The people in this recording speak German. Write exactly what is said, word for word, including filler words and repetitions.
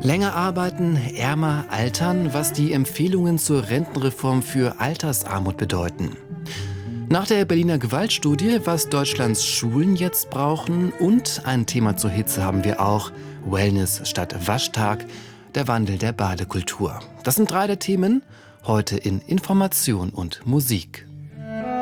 Länger arbeiten, ärmer altern, was die Empfehlungen zur Rentenreform für Altersarmut bedeuten. Nach der Berliner Gewaltstudie, was Deutschlands Schulen jetzt brauchen, und ein Thema zur Hitze haben wir auch: Wellness statt Waschtag, der Wandel der Badekultur. Das sind drei der Themen heute in Information und Musik.